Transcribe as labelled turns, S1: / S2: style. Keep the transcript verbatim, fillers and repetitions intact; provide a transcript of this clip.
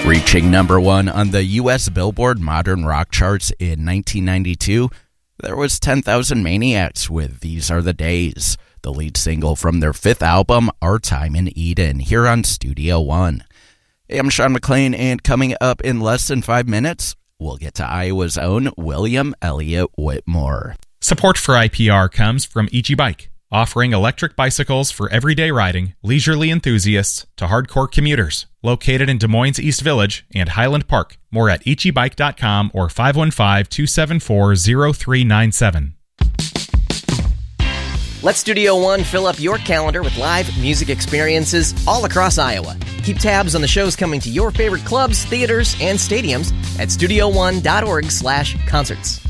S1: Reaching number one on the U S Billboard Modern Rock charts in nineteen ninety-two, there was ten thousand Maniacs with These Are the Days, the lead single from their fifth album, Our Time in Eden, here on Studio One. Hey, I'm Sean McLean, and coming up in less than five minutes, we'll get to Iowa's own William Elliott Whitmore.
S2: Support for I P R comes from E G Bike, offering electric bicycles for everyday riding, leisurely enthusiasts to hardcore commuters. Located in Des Moines East Village and Highland Park. More at e g bike dot com or five one five, two seven four, zero three nine seven.
S3: Let Studio One fill up your calendar with live music experiences all across Iowa. Keep tabs on the shows coming to your favorite clubs, theaters, and stadiums at studio one dot org slash concerts.